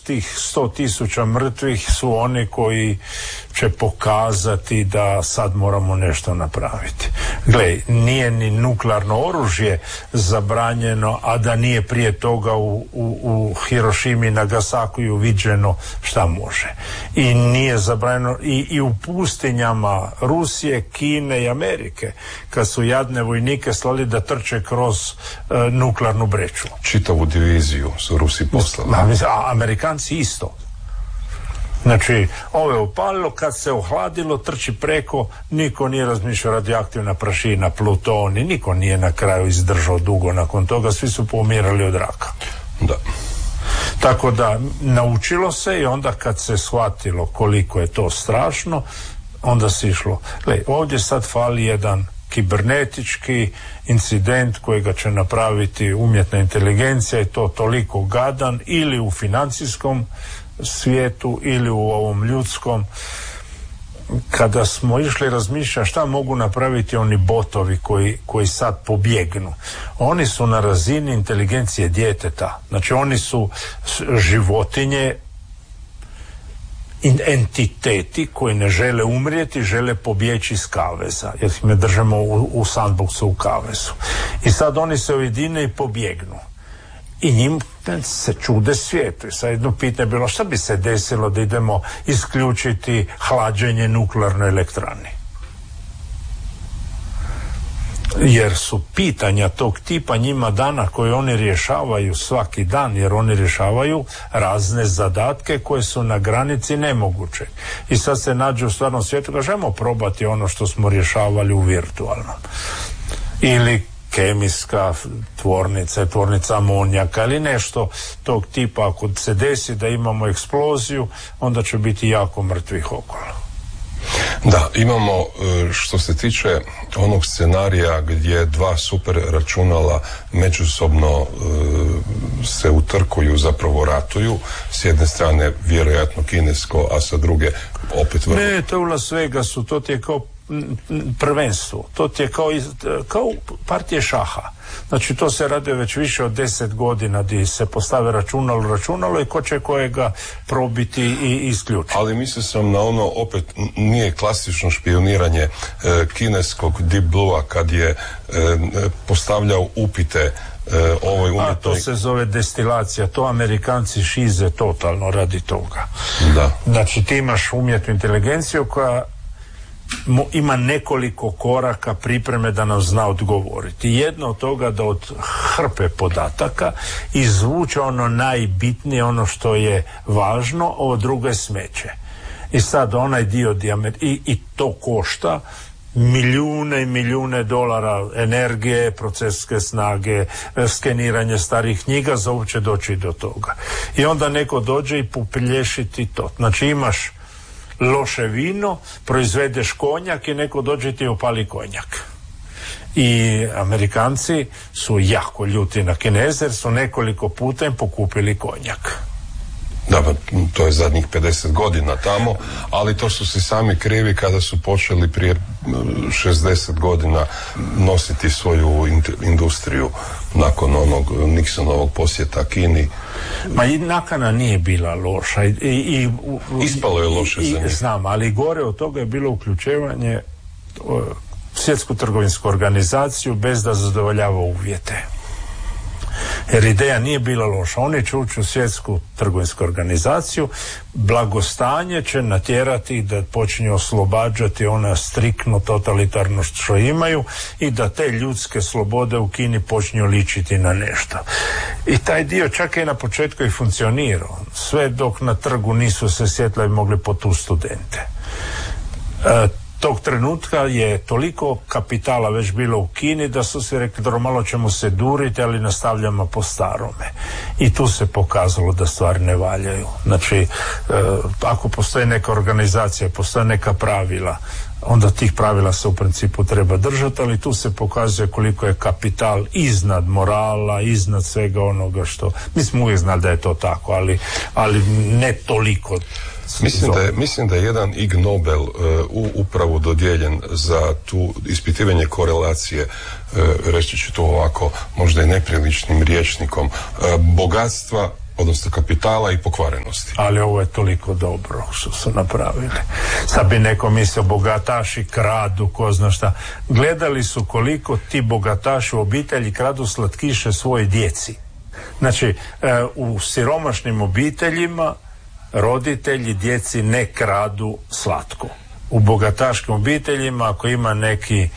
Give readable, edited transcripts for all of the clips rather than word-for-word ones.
tih 100.000 mrtvih su oni koji će pokazati da sad moramo nešto napraviti. Gle, nije ni nuklearno oružje zabranjeno, a da nije prije toga u Hirošimi i Nagasakiju viđeno šta može. I nije zabranjeno i u pustinjama Rusije, Kine i Amerike, kad su jadne vojnike slali da trče kroz nuklearnu breću. Čitavu diviziju su Rusi poslali. A Amerikanci isto. Znači, ovo je opalilo, kad se ohladilo, trči preko, niko nije razmišljao radioaktivna prašina, plutoni, niko nije na kraju izdržao dugo nakon toga, svi su pomirali od raka. Da. Tako da, naučilo se i onda kad se shvatilo koliko je to strašno, onda se išlo. Ovdje sad fali jedan kibernetički incident kojega će napraviti umjetna inteligencija i to toliko gadan ili u financijskom svijetu ili u ovom ljudskom. Kada smo išli razmišljati šta mogu napraviti oni botovi koji sad pobjegnu, oni su na razini inteligencije djeteta. Znači oni su životinje, entiteti koji ne žele umrijeti, žele pobjeći iz kaveza, jer ih me držimo u sandboxu u kavezu. I sad oni se ujedine i pobjegnu. I njim se čude svijetu. I sad jedno pitanje je bilo šta bi se desilo da idemo isključiti hlađenje nuklearnoj elektrani. Jer su pitanja tog tipa njima dana koje oni rješavaju svaki dan, jer oni rješavaju razne zadatke koje su na granici nemoguće. I sad se nađu u stvarnom svijetu, kažemo probati ono što smo rješavali u virtualnom. Ili kemijska tvornica amonijaka ili nešto tog tipa. Ako se desi da imamo eksploziju, onda će biti jako mrtvih okolo. Da, imamo što se tiče onog scenarija gdje dva super računala međusobno se utrkuju, zapravo ratuju. S jedne strane vjerojatno kinesko, a sa druge opet vrlo. Ne, to u Las Vegasu, to ti je kao prvenstvo. To ti je kao partije šaha. Znači to se radi već više od 10 godina gdje se postave računalo i ko će kojega probiti i isključiti. Ali mislio sam na ono, opet nije klasično špioniranje kineskog Deep Blue-a kad je postavljao upite ovoj umjetnoj... A to se zove destilacija, to Amerikanci šize totalno radi toga. Da. Znači ti imaš umjetnu inteligenciju koja ima nekoliko koraka pripreme da nam zna odgovoriti. Jedno od toga da od hrpe podataka izvuče ono najbitnije, ono što je važno, ovo drugo je smeće. I sad onaj dio i to košta milijune i milijune dolara energije, procesorske snage, skeniranje starih knjiga za uopće doći do toga. I onda neko dođe i popelješiti to. Znači imaš loše vino, proizvedeš konjak i neko dođe ti opali konjak. I Amerikanci su jako ljuti na Kineze jer su nekoliko puta im pokupili konjak. Da, to je zadnjih 50 godina tamo, ali to su si sami krivi kada su počeli prije 60 godina nositi svoju industriju nakon onog Nixonovog posjeta Kini. Ma i nakana nije bila loša. Ispalo je loše za njih. Znam, ali gore od toga je bilo uključivanje Svjetsku trgovinsku organizaciju bez da zadovoljava uvjete. Jer ideja nije bila loša. Oni će ući u Svjetsku trgovinsku organizaciju, blagostanje će natjerati da počinju oslobađati ona striktno totalitarno što imaju i da te ljudske slobode u Kini počinju ličiti na nešto. I taj dio čak je na početku i funkcionirao. Sve dok na trgu nisu se sjetili mogli potući studente. Tog trenutka je toliko kapitala već bilo u Kini da su se rekli da malo ćemo se duriti, ali nastavljamo po starome. I tu se pokazalo da stvari ne valjaju. Znači, ako postoji neka organizacija, postoje neka pravila, onda tih pravila se u principu treba držati, ali tu se pokazuje koliko je kapital iznad morala, iznad svega onoga što... Mi smo uvijek znali da je to tako, ali ne toliko. Mislim da je jedan Ig Nobel upravo dodijeljen za tu ispitivanje korelacije, reći ću to ovako, možda i nepriličnim rječnikom, bogatstva odnosno kapitala i pokvarenosti. Ali ovo je toliko dobro što su napravili. Sad bi neko mislio bogataši kradu, ko zna šta. Gledali su koliko ti bogataši u obitelji kradu slatkiše svoje djeci. Znači, u siromašnim obiteljima roditelji djeci ne kradu slatko. U bogataškim obiteljima, ako ima neki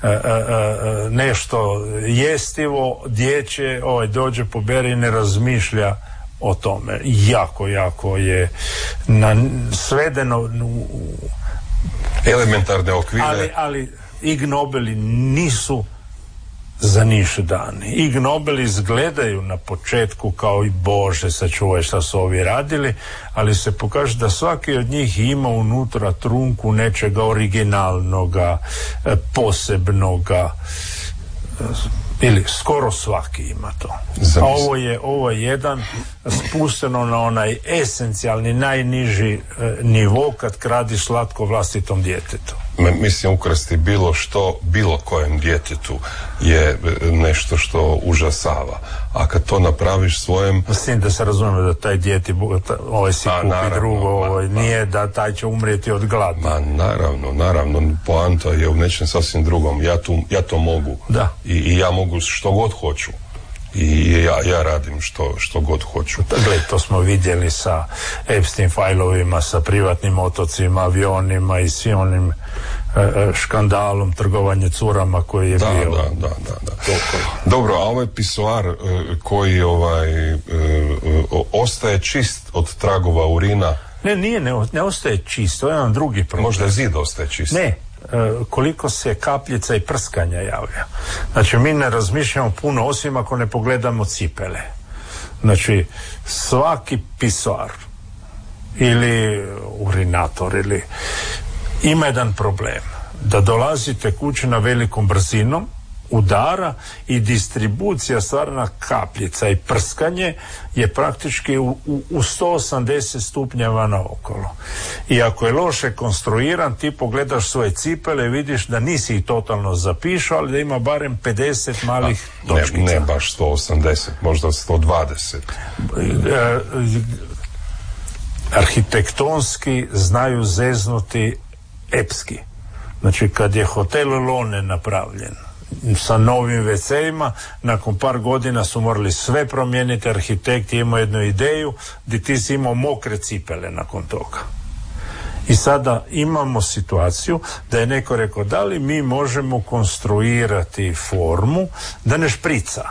nešto jestivo, dječje, dođe pobere i ne razmišlja o tome. Jako je svedeno u elementarne okvire. Ali Ig Nobeli nisu za niš dani. Ig Nobeli izgledaju na početku kao i Bože sačuvaj šta su ovi radili, ali se pokaže da svaki od njih ima unutra trunku nečega originalnoga, posebnoga, ili skoro svaki ima to. A ovo je jedan spušteno na onaj esencijalni, najniži nivo kad kradi slatko vlastitom djetetu. Mislim, ukrasti bilo što, bilo kojem djetetu je nešto što užasava. A kad to napraviš svojem... Mislim da se razumije da taj djeti, ovaj si kupi drugo, nije da taj će umrijeti od glada. Ma naravno, poanta je u nečem sasvim drugom. Ja to mogu. Da. I ja mogu što god hoću. I ja radim što god hoću. Gled, to smo vidjeli sa Epstein fajlovima, sa privatnim otocima, avionima i svim onim škandalom trgovanje curama koji je bio. Da. Dobro, a ovaj pisoar koji ostaje čist od tragova urina? Ne ostaje čist, to je jedan drugi problem. Možda zid ostaje čist? Ne, koliko se kapljica i prskanja javlja. Znači, mi ne razmišljamo puno, osim ako ne pogledamo cipele. Znači, svaki pisoar ili urinator ili ima jedan problem, da dolazite kući na velikom brzinom, udara i distribucija stvarna kapljica i prskanje je praktički u 180 stupnjeva naokolo. I ako je loše konstruiran, ti pogledaš svoje cipele i vidiš da nisi ih totalno zapišao, ali da ima barem 50 malih točkica. Ne baš 180, možda 120. Arhitektonski znaju zeznuti epski. Znači, kad je hotel Lone napravljen sa novim WC-ima, nakon par godina su morali sve promijeniti. Arhitekt je imao jednu ideju gdje ti si imao mokre cipele nakon toga. I sada imamo situaciju da je neko rekao, da li mi možemo konstruirati formu da ne šprica.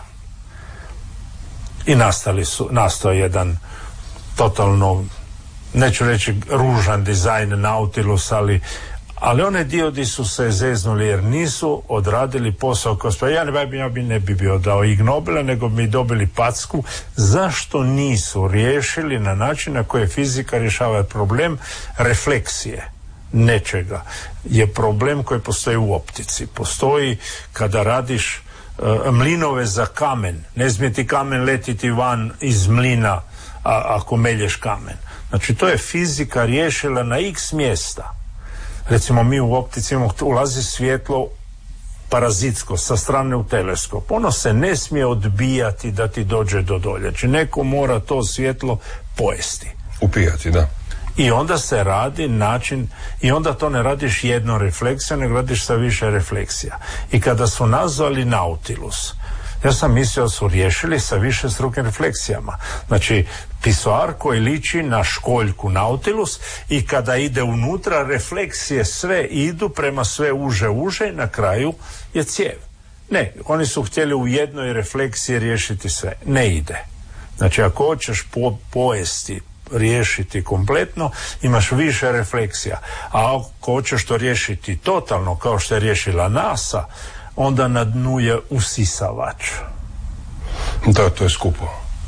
I nastao jedan totalno, neću reći ružan dizajn Nautilus, ali one dio gdje su se zeznuli jer nisu odradili posao ja ne bi bio dao Ig Nobela, nego bi dobili packu zašto nisu riješili na način na koji fizika rješava problem refleksije nečega. Je problem koji postoji u optici. Postoji kada radiš mlinove za kamen. Ne smije ti kamen letiti van iz mlina ako melješ kamen. Znači, to je fizika riješila na x mjesta. Recimo, mi u optici ulazi svjetlo parazitsko sa strane u teleskop. Ono se ne smije odbijati da ti dođe do dolje. Znači, neko mora to svjetlo pojesti. Upijati, da. I onda se radi način, i onda to ne radiš jednom refleksijom, nego radiš sa više refleksija. I kada su nazvali Nautilus, ja sam mislio da su riješili sa više strukim refleksijama. Znači, pisoar koji liči na školjku Nautilus i kada ide unutra, refleksije sve idu prema sve uže i na kraju je cijev. Ne, oni su htjeli u jednoj refleksiji riješiti sve. Ne ide. Znači, ako hoćeš pojesti, riješiti kompletno, imaš više refleksija. A ako hoćeš to riješiti totalno, kao što je riješila NASA, onda na dnu je usisavač. Da, to je skupo.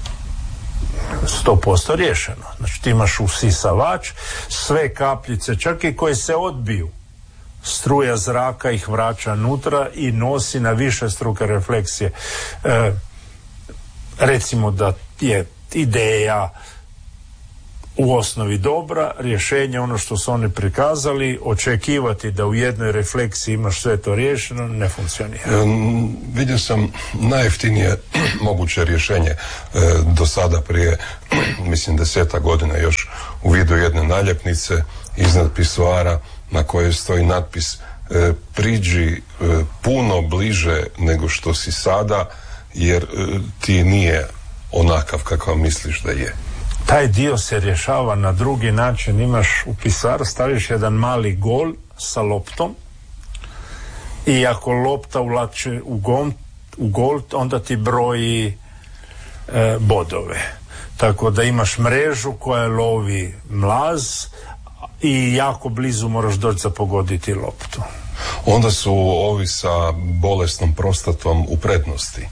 100% riješeno. Znači, ti imaš usisavač, sve kapljice, čak i koje se odbiju, struja zraka ih vraća nutra i nosi na više struke refleksije. Recimo da je ideja u osnovi dobra, rješenje ono što su oni prikazali, očekivati da u jednoj refleksiji imaš sve to riješeno, ne funkcionira. Vidio sam najjeftinije moguće rješenje do sada prije, mislim 10 godina još, u vidu jedne naljepnice iznad pisoara na kojoj stoji natpis priđi puno bliže nego što si sada, jer ti nije onakav kakav misliš da je. Taj dio se rješava na drugi način. Imaš u pisaru, staviš jedan mali gol sa loptom i ako lopta ulači u gol, onda ti broji bodove. Tako da imaš mrežu koja lovi mlaz i jako blizu moraš doći za pogoditi loptu. Onda su ovi sa bolesnom prostatom u prednosti.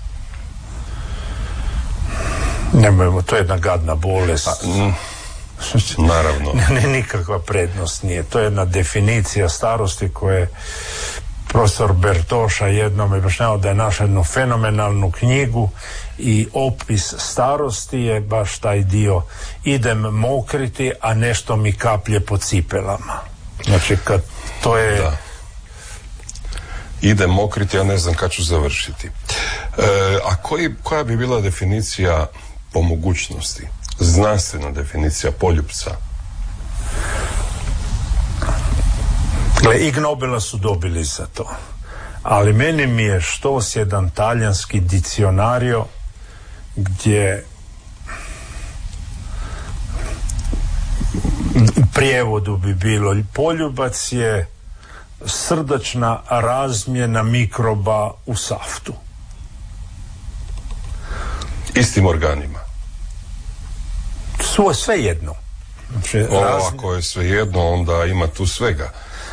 Nemojmo, to je jedna gadna bolest. Naravno. Nikakva prednost nije. To je jedna definicija starosti koje profesor Bertoša jednom objašnjavao da je našao jednu fenomenalnu knjigu i opis starosti je baš taj dio idem mokriti, a nešto mi kaplje po cipelama. Znači kad to je... Da. Idem mokriti, ja ne znam kad ću završiti. A koja bi bila definicija po mogućnosti? Znanstvena definicija poljupca? Ig Nobela su dobili za to. Ali meni mi je štos jedan talijanski diccionario gdje u prijevodu bi bilo poljubac je srdačna razmjena mikroba u saftu. Istim organima? Sve jedno. Znači, ako je sve jedno, onda ima tu svega.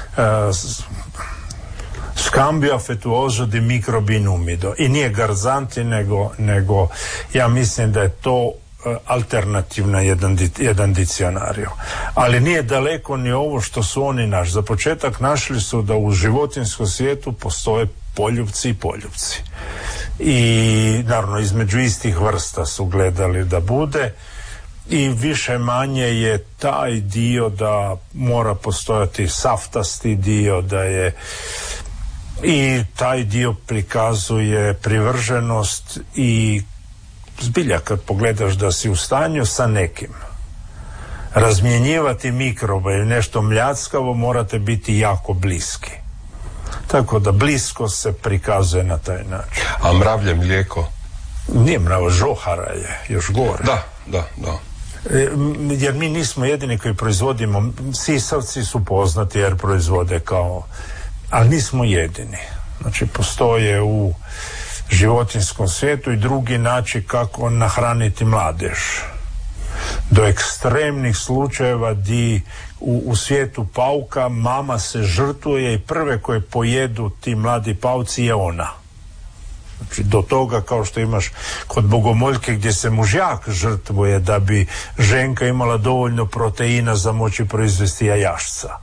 Scambio affettuoso di microbi in umido. I nije Garzanti, nego ja mislim da je to alternativna jedan diccionario. Ali nije daleko ni ovo što su oni našli. Za početak našli su da u životinjskom svijetu postoje poljupci i poljupci. I naravno između istih vrsta su gledali da bude i više manje je taj dio da mora postojati saftasti dio, da je i taj dio prikazuje privrženost i zbilja kad pogledaš da si u stanju sa nekim razmjenjivati mikrobe ili nešto mljackavo, morate biti jako bliski. Tako da blisko se prikazuje na taj način. A mravlje mlijeko? Nije mravo, žohara je još gore. Da. Jer mi nismo jedini koji proizvodimo, sisavci su poznati jer proizvode ali nismo jedini. Znači postoje u životinjskom svijetu i drugi način kako nahraniti mladež. Do ekstremnih slučajeva di u svijetu pauka mama se žrtvuje i prve koje pojedu ti mladi pauci je ona. Znači do toga kao što imaš kod bogomoljke gdje se mužjak žrtvuje da bi ženka imala dovoljno proteina za moći proizvesti jajašca.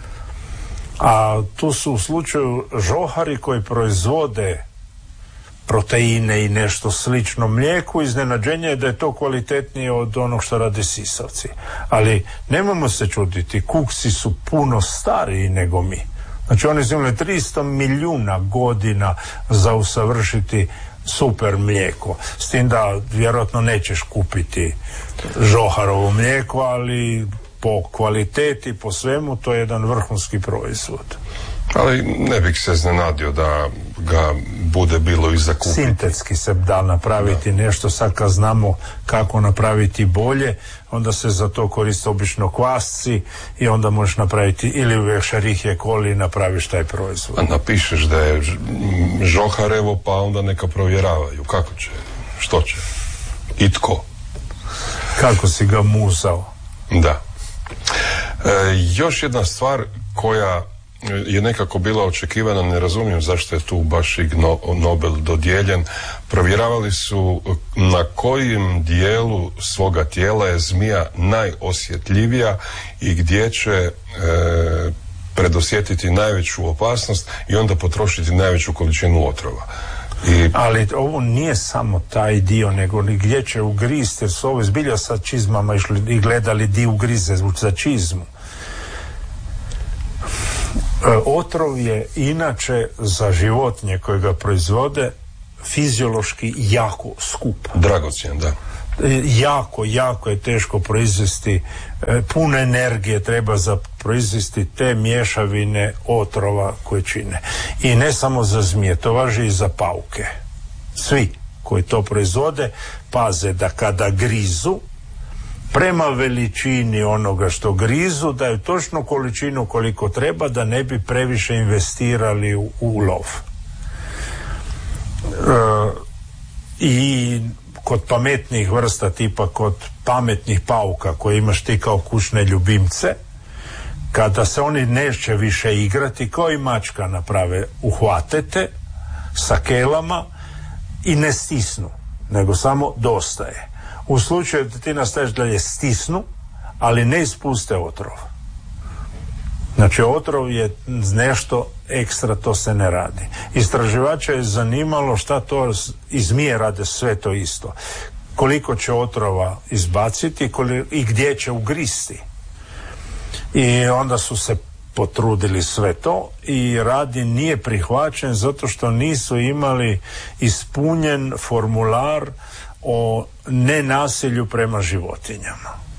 A tu su u slučaju žohari koji proizvode proteine i nešto slično mlijeku, iznenađenje je da je to kvalitetnije od onog što rade sisavci. Ali nemojmo se čuditi, kuksi su puno stariji nego mi. Znači oni su imali 300 milijuna godina za usavršiti super mlijeko. S tim da vjerojatno nećeš kupiti žoharovo mlijeko, ali po kvaliteti, po svemu, to je jedan vrhunski proizvod. Ali ne bih se iznenadio da ga bude bilo i za kupiti. Sintetski se da napraviti nešto, sad kad znamo kako napraviti bolje, onda se za to koriste obično kvasci i onda možeš napraviti ili u Escherichia coli napraviš taj proizvod. A napišeš da je žoharevo, pa onda neka provjeravaju. Kako će? Što će? I tko? Kako si ga muzao? Da. Još jedna stvar koja je nekako bila očekivana, ne razumijem zašto je tu baš Ig Nobel dodijeljen. Provjeravali su na kojem dijelu svoga tijela je zmija najosjetljivija i gdje će predosjetiti najveću opasnost i onda potrošiti najveću količinu otrova. Ali ovo nije samo taj dio, nego gdje će ugristi, jer su ovo zbilja sa čizmama išli i gledali di ugrize za čizmu. Otrov je inače za životinje koje ga proizvode fiziološki jako skup. Dragocjen, da. Jako je teško proizvesti, puno energije treba za proizvesti te mješavine otrova koje čine. I ne samo za zmije, to važi i za pauke. Svi koji to proizvode paze da kada grizu, prema veličini onoga što grizu, daju točno količinu koliko treba da ne bi previše investirali u lov. I kod pametnih vrsta, tipa kod pametnih pauka koje imaš ti kao kućne ljubimce, kada se oni neće više igrati, kao i mačka naprave, uhvatete sa kelama i ne stisnu, nego samo dosta je. U slučaju da ti nastaviš dalje stisnu, ali ne ispuste otrov. Znači otrov je nešto ekstra, to se ne radi. Istraživača je zanimalo šta to i zmije rade sve to isto. Koliko će otrova izbaciti i gdje će ugristi. I onda su se potrudili sve to i radi nije prihvaćen zato što nisu imali ispunjen formular o nenasilju prema životinjama.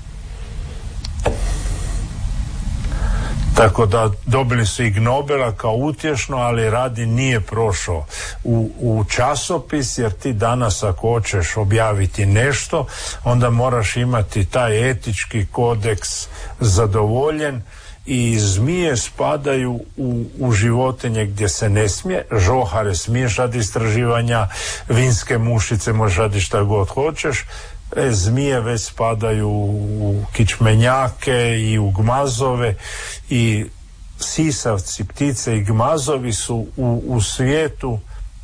Tako da dobili su ih Nobela kao utješno, ali radi nije prošao u časopis, jer ti danas ako hoćeš objaviti nešto, onda moraš imati taj etički kodeks zadovoljen i zmije spadaju u životinje gdje se ne smije, žohare smiješ radi istraživanja, vinske mušice možeš radi šta god hoćeš, zmije već spadaju u kičmenjake i u gmazove i sisavci, ptice i gmazovi su u svijetu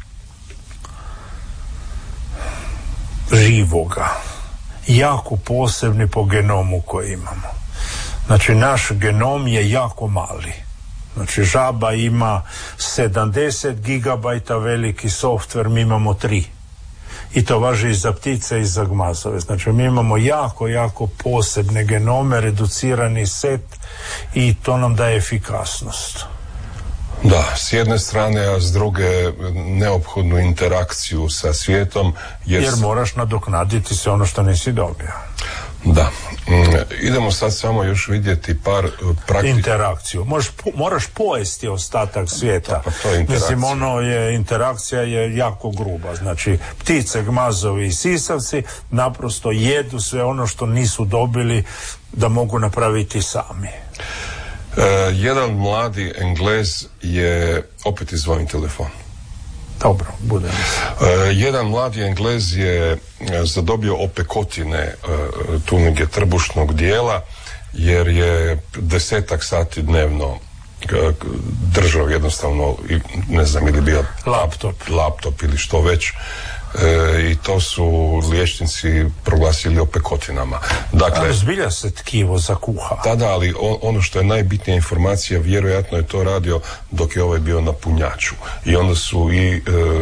živoga jako posebni po genomu koji imamo. Znači naš genom je jako mali. Znači žaba ima 70 gigabajta veliki softver, mi imamo 3. I to važi i za ptice i za gmazove. Znači mi imamo jako posebne genome, reducirani set i to nam daje efikasnost. Da, s jedne strane, a s druge neophodnu interakciju sa svijetom. Jer moraš nadoknaditi sve ono što nisi dobio. Da. Idemo sad samo još vidjeti par interakciju. Moraš pojesti ostatak svijeta. Pa to je interakcija. Mislim, interakcija je jako gruba. Znači, ptice, gmazovi i sisavci naprosto jedu sve ono što nisu dobili da mogu napraviti sami. Jedan mladi Englez je opet izvojim telefon. Dobro, bude. Jedan mladi Englez je zadobio opekotine tunige trbušnog dijela jer je 10 sati dnevno držao jednostavno, ne znam, ili bio laptop ili što već, i to su liječnici proglasili opekotinama. Dakle, zbilja se tkivo zakuha. Tada, ali ono što je najbitnija informacija, vjerojatno je to radio dok je ovaj bio na punjaču. I onda su i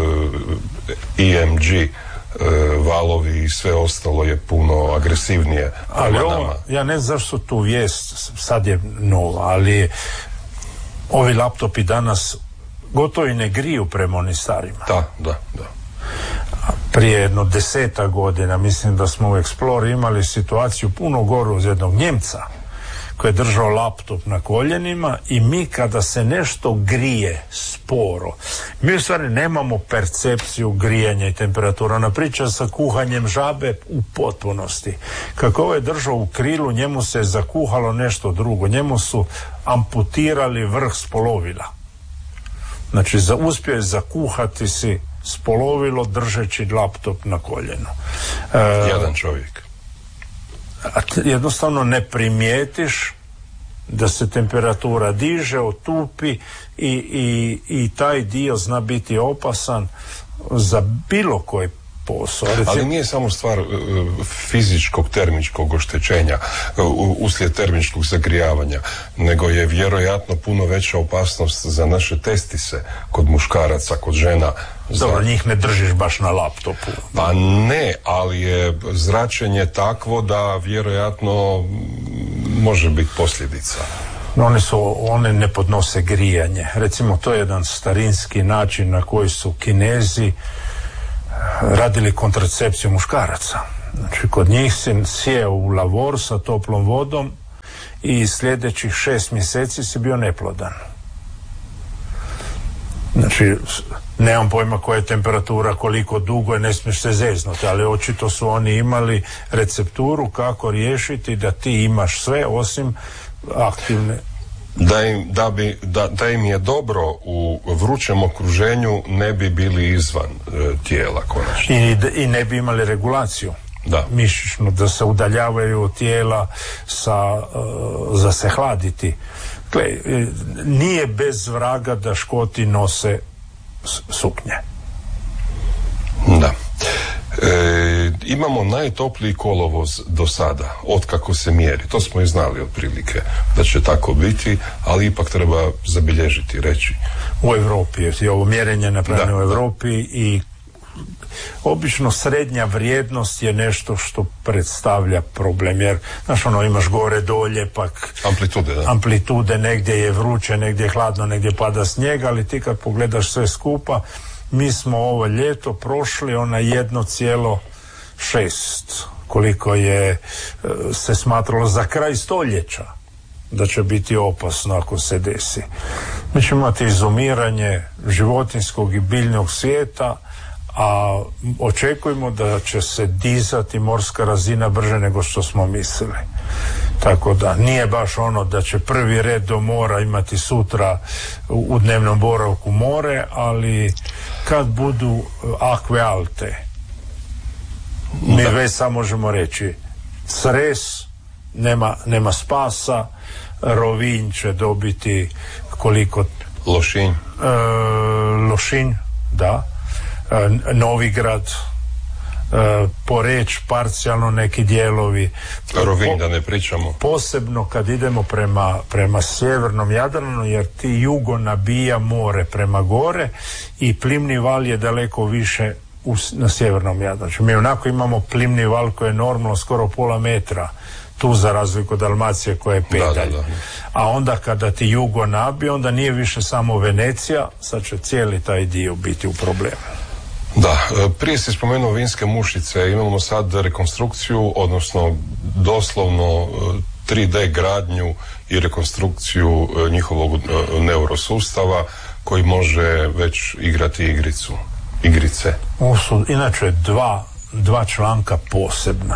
EMG valovi i sve ostalo je puno agresivnije. Ali ja ne znam zašto tu vijest sad je nova, ali ovi laptopi danas gotovo i ne griju prema onim starima. Da. Prije jedno 10 godina mislim da smo u Explorer imali situaciju puno goru uz jednog Njemca koji je držao laptop na koljenima i mi kada se nešto grije sporo, mi u stvari nemamo percepciju grijanja i temperatura. Ona priča sa kuhanjem žabe u potpunosti. Kako ovo je držao u krilu, njemu se je zakuhalo nešto drugo. Njemu su amputirali vrh spolovila. Znači uspio je zakuhati si spolovilo držeći laptop na koljenu. Jedan čovjek. Jednostavno ne primijetiš da se temperatura diže, otupi i taj dio zna biti opasan za bilo koji posao. Ali nije samo stvar fizičkog termičkog oštećenja uslijed termičkog zagrijavanja, nego je vjerojatno puno veća opasnost za naše testise kod muškaraca, kod žena Dobro, njih ne držiš baš na laptopu. Pa ne, ali je zračenje takvo da vjerojatno može biti posljedica. One ne podnose grijanje. Recimo, to je jedan starinski način na koji su Kinezi radili kontracepciju muškaraca. Znači, kod njih si sjeo u lavor sa toplom vodom i sljedećih 6 mjeseci si bio neplodan. Znači, nemam pojma koja je temperatura, koliko dugo je, ne smiješ se zeznuti, ali očito su oni imali recepturu kako riješiti da ti imaš sve osim aktivne. Da im je dobro u vrućem okruženju, ne bi bili izvan tijela konačno. I ne bi imali regulaciju. Da. Mišićno, da se udaljavaju od tijela za se hladiti. Gle, nije bez vraga da Škoti nose suknje. Da. Imamo najtopliji kolovoz do sada, otkako se mjeri. To smo i znali otprilike da će tako biti, ali ipak treba zabilježiti, reći. U Europi je ovo mjerenje napravljeno u Europi i obično srednja vrijednost je nešto što predstavlja problem, jer znaš, imaš gore dolje, pak amplitude, negdje je vruće, negdje je hladno, negdje pada snijeg, ali ti kad pogledaš sve skupa, mi smo ovo ljeto prošli 1,6 koliko je se smatralo za kraj stoljeća da će biti opasno ako se desi. Mi ćemo imati izumiranje životinjskog i biljnog svijeta, a očekujemo da će se dizati morska razina brže nego što smo mislili. Tako da nije baš da će prvi red do mora imati sutra u dnevnom boravku more, ali kad budu akve alte, mi već samo možemo reći Cres nema spasa, Rovinj će dobiti koliko... Lošinj, da. Novigrad, Poreč, parcijalno neki dijelovi. Rovinj da ne pričamo. Posebno kad idemo prema sjevernom Jadranu, jer ti jugo nabija more prema gore i plimni val je daleko više na sjevernom Jadranu. Znači, mi onako imamo plimni val koji je normalno skoro pola metra tu, za razliku od Dalmacije koja je pedalj. Da. A onda kada ti jugo nabije, onda nije više samo Venecija, sad će cijeli taj dio biti u problemu. Da, prije si spomenuo vinske mušice, imamo sad rekonstrukciju, odnosno doslovno 3D gradnju i rekonstrukciju njihovog neurosustava koji može već igrati igrice. Ovo su inače dva članka posebna.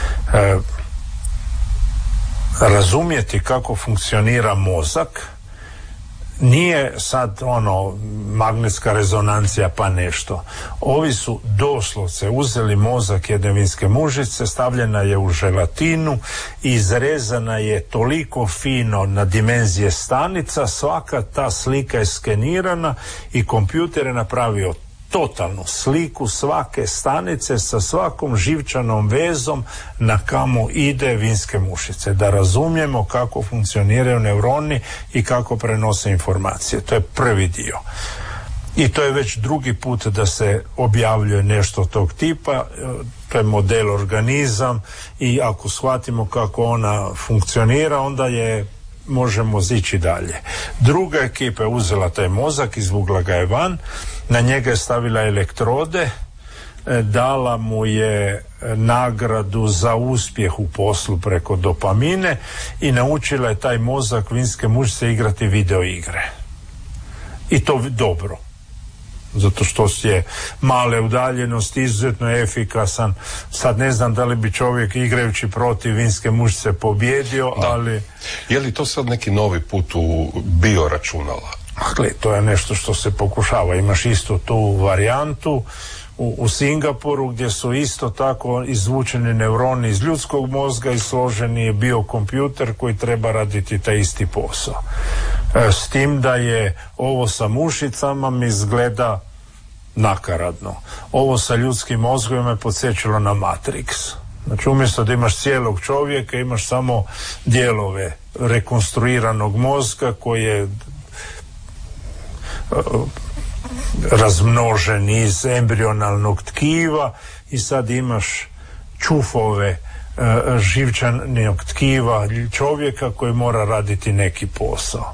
Razumjeti kako funkcionira mozak nije sad magnetska rezonancija pa nešto. Ovi su doslovce uzeli mozak jedne vinske mušice, stavljena je u želatinu, izrezana je toliko fino na dimenzije stanica, svaka ta slika je skenirana i kompjuter je napravio totalnu sliku svake stanice sa svakom živčanom vezom na kamo ide vinske mušice, da razumijemo kako funkcioniraju neuroni i kako prenose informacije. To je prvi dio. I to je već drugi put da se objavljuje nešto tog tipa. To je model organizam i ako shvatimo kako ona funkcionira, onda možemo zići dalje. Druga ekipa je uzela taj mozak, izvukla ga je van, na njega je stavila elektrode, dala mu je nagradu za uspjeh u poslu preko dopamine i naučila je taj mozak vinske mušice igrati video igre. I to dobro. Zato što je male udaljenosti, izuzetno efikasan. Sad ne znam da li bi čovjek igrajući protiv vinske mušice pobjedio, ali... Je li to sad neki novi put u bioračunala? Gle, to je nešto što se pokušava. Imaš isto tu varijantu u Singapuru gdje su isto tako izvučeni neuroni iz ljudskog mozga i složeni je biokompjuter koji treba raditi taj isti posao. S tim da je ovo sa mušicama mi izgleda nakaradno. Ovo sa ljudskim mozgom me podsjećalo na Matrix. Znači, umjesto da imaš cijelog čovjeka, imaš samo dijelove rekonstruiranog mozga koji je razmnožen iz embrionalnog tkiva i sad imaš čufove živčanog tkiva čovjeka koji mora raditi neki posao.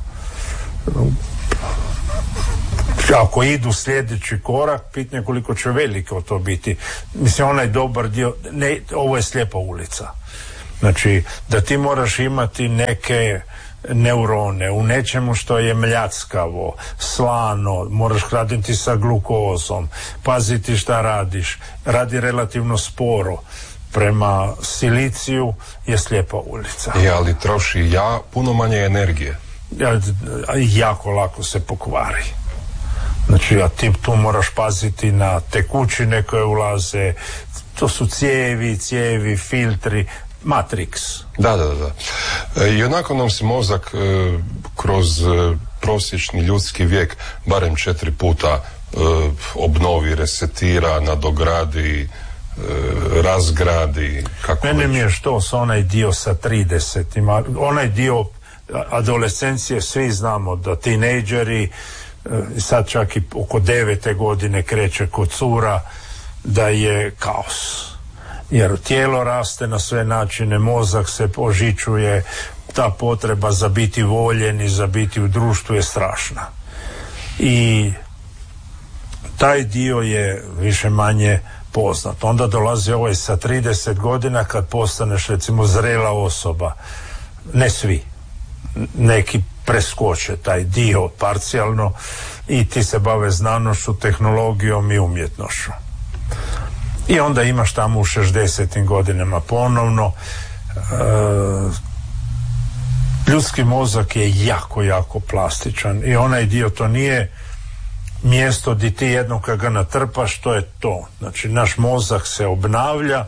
Ako idu sljedeći korak, pitanje koliko će veliko to biti. Mislim, onaj dobar dio, ne, ovo je slijepa ulica. Znači, da ti moraš imati neke neurone u nečemu što je mljackavo, slano, moraš raditi sa glukozom, paziti šta radiš, radi relativno sporo. Prema siliciju je slijepa ulica. Ali troši puno manje energije. Jako lako se pokvari. Znači, a ti tu moraš paziti na tekućine koje ulaze, to su cijevi, filtri, Matrix. Da. I onako nam se mozak kroz prosječni ljudski vijek barem 4 puta obnovi, resetira, nadogradi, razgradi. Mene mi je što s onaj dio sa 30-ima, onaj dio adolescencije, svi znamo da tinejdžeri, sad čak i oko 9. godine kreće kod cura, da je kaos. Jer tijelo raste na sve načine, mozak se ožičuje, ta potreba za biti voljen i za biti u društvu je strašna. I taj dio je više manje poznat. Onda dolazi ovaj sa 30 godina kad postaneš recimo zrela osoba. Ne svi. Neki preskoče taj dio parcijalno i ti se bave znanošću, tehnologijom i umjetnošću. I onda imaš tamo u 60. godinama ponovno ljudski mozak je jako plastičan i onaj dio, to nije mjesto gdje ti jednom kad ga natrpaš, to je to. Znači naš mozak se obnavlja.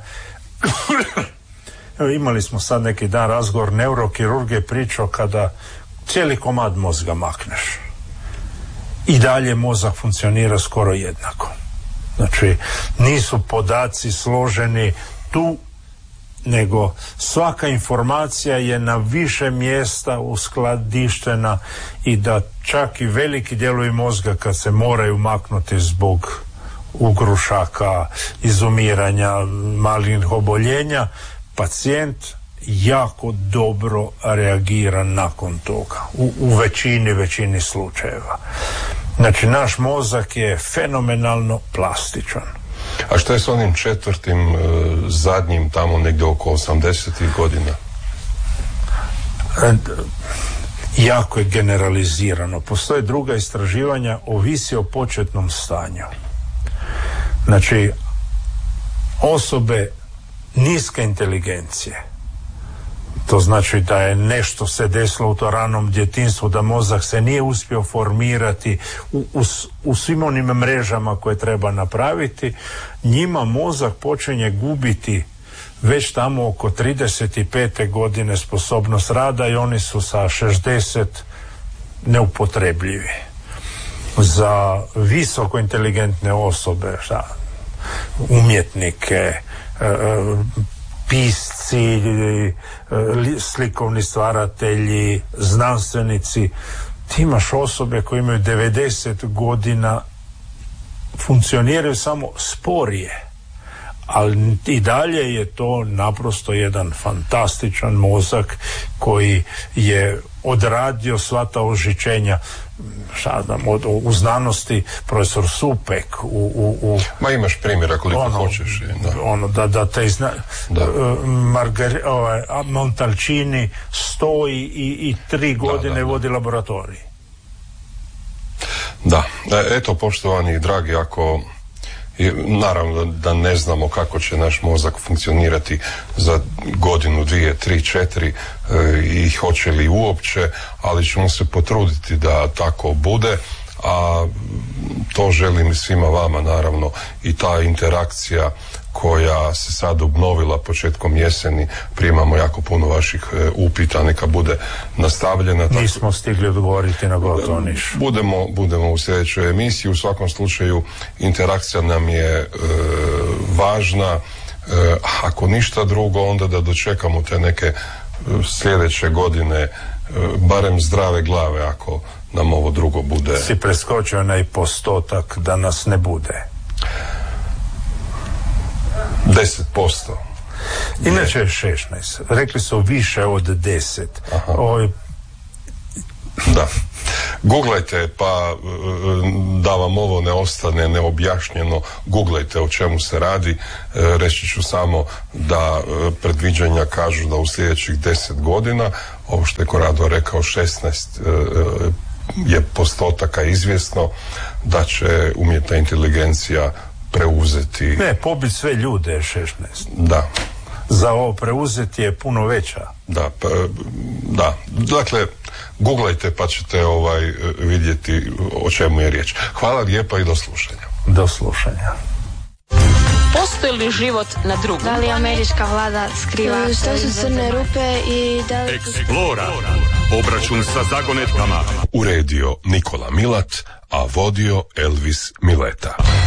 Evo, imali smo sad neki dan razgovor, neurokirurg je pričao kada cijeli komad mozga makneš i dalje mozak funkcionira skoro jednako. Znači nisu podaci složeni tu, nego svaka informacija je na više mjesta uskladištena i da čak i veliki dijelovi mozga kad se moraju maknuti zbog ugrušaka, izumiranja, malignih oboljenja, pacijent jako dobro reagira nakon toga u većini slučajeva. Znači naš mozak je fenomenalno plastičan. A što je s onim 4. zadnjim tamo negdje oko 80. godina? Jako je generalizirano. Postoje druga istraživanja, ovisi o početnom stanju. Znači, osobe niske inteligencije, to znači da je nešto se desilo u to ranom djetinjstvu, da mozak se nije uspio formirati u svim onim mrežama koje treba napraviti, njima mozak počinje gubiti već tamo oko 35. godine sposobnost rada i oni su sa 60 neupotrebljivi. Za visoko inteligentne osobe, umjetnike, pisci, slikovni stvaratelji, znanstvenici, ti imaš osobe koje imaju 90 godina, funkcioniraju samo sporije, ali i dalje je to naprosto jedan fantastičan mozak koji je odradio sva ta ožičenja. U znanosti profesor Supek ma imaš primjera koliko hoćeš da te Montalcini stoji i 3 godine vodi laboratorij. Da, eto poštovani dragi, ako naravno da ne znamo kako će naš mozak funkcionirati za godinu, 2, 3, 4 i hoće li uopće, ali ćemo se potruditi da tako bude, a to želim i svima vama naravno, i ta interakcija koja se sad obnovila početkom jeseni, primamo jako puno vaših upita, neka bude nastavljena. Nismo stigli odgovoriti na gotovo niš. Budemo u sljedećoj emisiji. U svakom slučaju interakcija nam je važna. Ako ništa drugo, onda da dočekamo te neke sljedeće godine barem zdrave glave ako nam ovo drugo bude. Si preskočio onaj postotak da nas ne bude. 10%. Inače je 16. Rekli su više od 10. Da. Googlajte, pa da vam ovo ne ostane neobjašnjeno, googlajte o čemu se radi. Reći ću samo da predviđanja kažu da u sljedećih 10 godina, ovo što je Korado rekao, 16 je postotaka izvjesno da će umjetna inteligencija preuzeti... Ne, pobiti sve ljude je 16. Da. Za ovo preuzeti je puno veća. Da, da. Dakle, googlajte pa ćete vidjeti o čemu je riječ. Hvala lijepa i do slušanja. Do slušanja. Postoji li život na drugom? Da li američka vlada skriva? Što su crne rupe i da li... Eksplora. Obračun sa zagonetkama. Uredio Nikola Milat, a vodio Elvis Mileta.